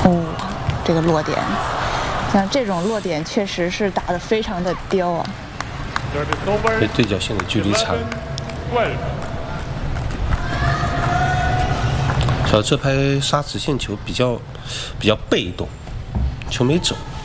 哦，这个落点，像这种落点确实是打得非常的刁啊。 这对角线的距离长。小这拍杀直线球比较被动，球没走。